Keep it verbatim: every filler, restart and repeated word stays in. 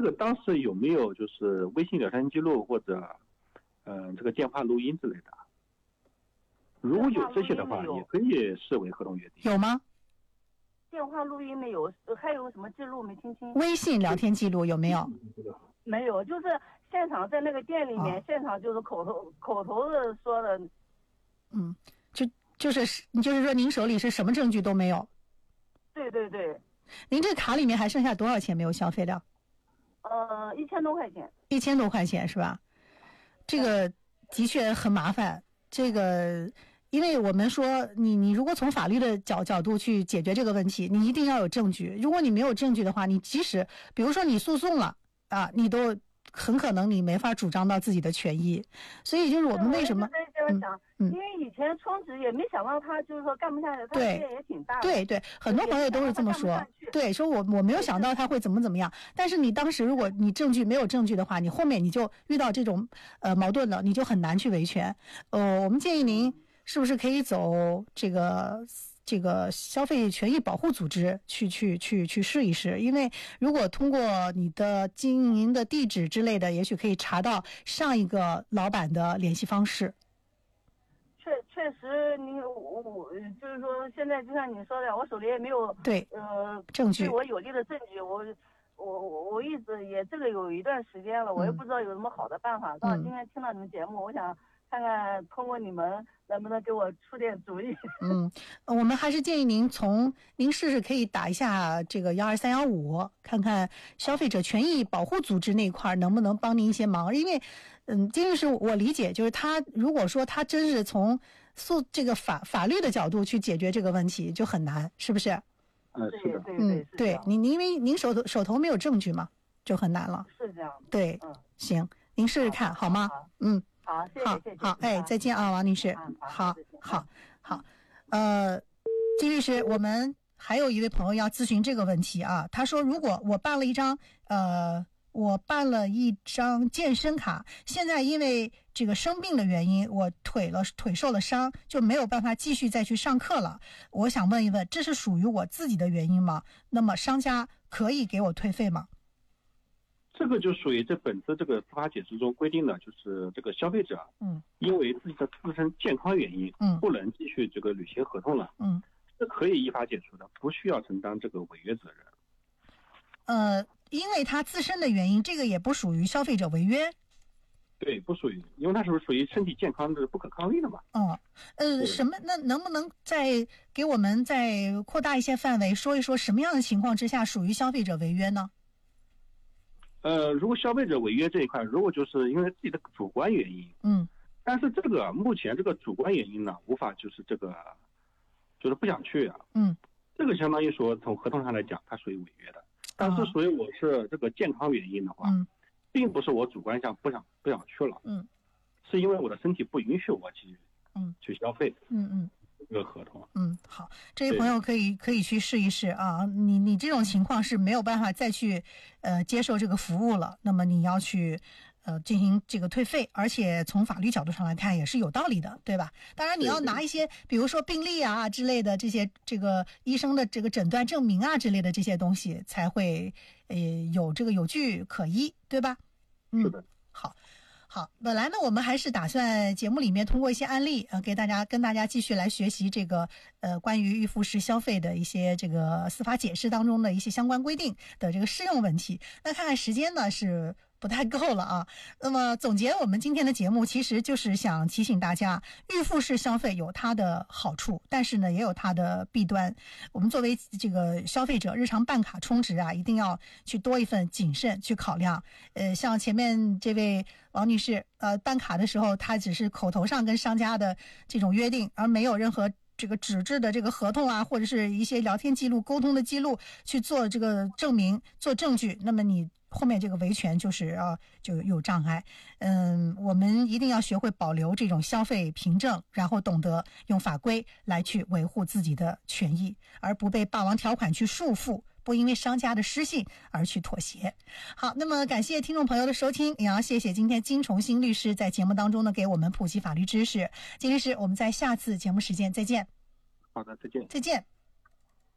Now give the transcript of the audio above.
个当时有没有就是微信聊天记录或者嗯、呃、这个电话录音之类的？如果有这些的话，也可以视为合同约定。 有吗？ 电话录音没有，还有什么记录没听清？ 微信聊天记录有没有？ 没有，就是现场在那个店里面，哦、现场就是口头口头的说的。 嗯，就就是就是说，您手里是什么证据都没有？ 对对对。 您这个卡里面还剩下多少钱没有消费掉？ 呃，一千多块钱。 一千多块钱是吧？这个的确很麻烦。这个，因为我们说，你你如果从法律的角角度去解决这个问题，你一定要有证据。如果你没有证据的话，你即使比如说你诉讼了啊，你都很可能你没法主张到自己的权益。所以就是我们为什么？ 我这样想，嗯，因为以前充值也没想到他就是说干不下去，他店也挺大的。 对对，很多朋友都是这么说。对，说我我没有想到他会怎么怎么样。但是你当时如果你证据没有证据的话，你后面你就遇到这种呃矛盾了，你就很难去维权。呃，我们建议您是不是可以走这个这个消费权益保护组织去去去去试一试？因为如果通过你的经营的地址之类的，也许可以查到上一个老板的联系方式。 确确实你，你我我就是说，现在就像你说的，我手里也没有对呃证据对我有利的证据，我我我我一直也这个有一段时间了，我也不知道有什么好的办法。到、嗯、今天听到你们节目，我想看看通过你们能不能给我出点主意。 嗯，我们还是建议您从您试试可以打一下这个幺二三幺五，看看消费者权益保护组织那块能不能帮您一些忙，因为。嗯，金律师，我理解，就是他如果说他真是从诉这个法法律的角度去解决这个问题，就很难，是不是？ 嗯，是的， 嗯，对，您因为您手头手头没有证据嘛，就很难了。 是这样。 对，嗯，行，您试试看好吗？嗯， 好，谢谢， 好， 谢谢， 好，哎，再见啊，王女士。好，好，好，呃，金律师，我们还有一位朋友要咨询这个问题啊，他说，如果我办了一张呃。我办了一张健身卡，现在因为这个生病的原因，我腿了腿受了伤，就没有办法继续再去上课了。我想问一问，这是属于我自己的原因吗？那么商家可以给我退费吗？ 这个就属于这本次这个司法解释中规定的，就是这个消费者，嗯，因为自己的自身健康原因，嗯，不能继续这个履行合同了，嗯，是可以依法解除的，不需要承担这个违约责任。 呃。因为他自身的原因，这个也不属于消费者违约。 对，不属于，因为他是属于身体健康的不可抗力的嘛。 哦，呃，什么？那能不能再给我们再扩大一些范围，说一说什么样的情况之下属于消费者违约呢？ 呃，如果消费者违约这一块，如果就是因为自己的主观原因，嗯，但是这个目前这个主观原因呢，无法就是这个就是不想去啊，嗯，这个相当于说从合同上来讲，它属于违约的。但是属于我是这个健康原因的话，嗯，并不是我主观上不想不想去了，嗯，是因为我的身体不允许我去，嗯，去消费，嗯嗯，这个合同， 嗯，好，这位朋友可以可以去试一试啊，你你这种情况是没有办法再去呃接受这个服务了，那么你要去呃进行这个退费，而且从法律角度上来看也是有道理的，对吧？当然你要拿一些比如说病历啊之类的这些这个医生的这个诊断证明啊之类的这些东西才会呃有这个有据可依，对吧？ 嗯，是的。 好好，本来呢我们还是打算节目里面通过一些案例呃给大家跟大家继续来学习这个呃关于预付式消费的一些这个司法解释当中的一些相关规定的这个适用问题。那看看时间呢是不太够了啊。那么总结我们今天的节目，其实就是想提醒大家，预付式消费有它的好处，但是呢也有它的弊端。我们作为这个消费者，日常办卡充值啊，一定要去多一份谨慎去考量。呃，像前面这位王女士，呃，办卡的时候，她只是口头上跟商家的这种约定，而没有任何这个纸质的这个合同啊，或者是一些聊天记录、沟通的记录去做这个证明、做证据，那么你后面这个维权就是啊就有障碍。嗯，我们一定要学会保留这种消费凭证，然后懂得用法规来去维护自己的权益，而不被霸王条款去束缚，不因为商家的失信而去妥协。好，那么感谢听众朋友的收听，也要谢谢今天金崇新律师在节目当中呢给我们普及法律知识。金律师，我们在下次节目时间再见。 好的，再见。 再见。